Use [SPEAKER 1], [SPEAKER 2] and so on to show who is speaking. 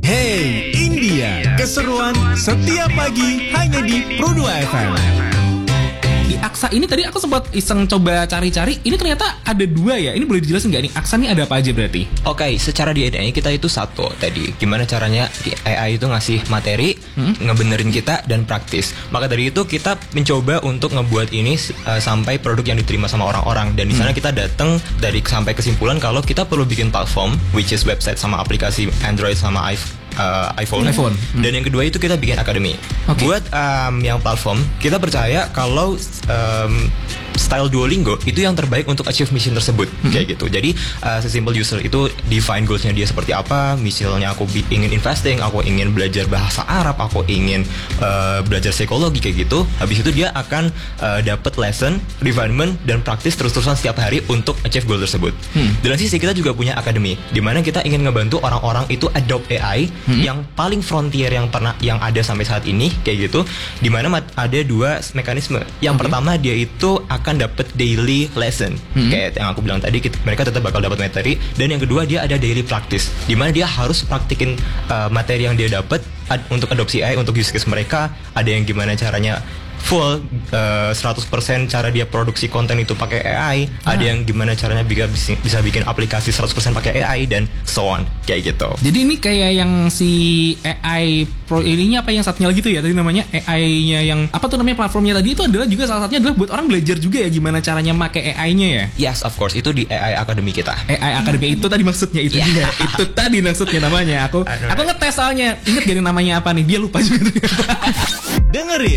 [SPEAKER 1] Hey India, keseruan setiap pagi hanya di Pro2 FM.
[SPEAKER 2] Di Aksa ini tadi aku sempat iseng coba cari-cari. Ini ternyata ada dua ya. Ini boleh dijelasin nggak nih? Aksa ini ada apa aja berarti?
[SPEAKER 3] Oke, secara di AI kita itu satu tadi. Gimana caranya di AI itu ngasih materi, ngebenerin kita dan praktis. Maka dari itu kita mencoba untuk ngebuat ini sampai produk yang diterima sama orang-orang. Dan di sana kita datang dari sampai kesimpulan kalau kita perlu bikin platform, which is website sama aplikasi Android sama iPhone. Dan yang kedua itu kita bikin akademi. Buat yang platform, kita percaya kalau style Duolingo itu yang terbaik untuk achieve mission tersebut. Kayak gitu. Jadi sesimpel user itu define goalsnya dia seperti apa. Misalnya aku ingin investing, aku ingin belajar bahasa Arab, aku ingin belajar psikologi kayak gitu. Habis itu dia akan dapat lesson, refinement dan praktis terus-terusan setiap hari untuk achieve goal tersebut. Dalam sisi kita juga punya akademi, di mana kita ingin ngebantu orang-orang itu adopt AI yang paling frontier yang ada sampai saat ini kayak gitu. Di mana ada dua mekanisme. Yang pertama dia itu akan dapat daily lesson, kayak yang aku bilang tadi, mereka tetap bakal dapat materi. Dan yang kedua dia ada daily practice, di mana dia harus praktikin materi yang dia dapat untuk adopsi AI untuk use case mereka. Ada yang gimana caranya full 100% cara dia produksi konten itu pakai AI, ada yang gimana caranya bisa bikin aplikasi 100% pakai AI dan so on kayak gitu.
[SPEAKER 2] Jadi ini kayak yang si AI Pro ininya apa yang satunya lagi tuh ya tadi namanya AI-nya yang apa tuh namanya platformnya tadi itu adalah juga salah satunya adalah buat orang belajar juga ya gimana caranya pakai AI-nya ya.
[SPEAKER 3] Yes, of course, itu di AI Academy kita.
[SPEAKER 2] AI Academy itu tadi maksudnya itu dia. Itu tadi maksudnya namanya. Aku ngetes soalnya. Ingat gak namanya apa nih? Dia lupa juga.
[SPEAKER 1] Dengerin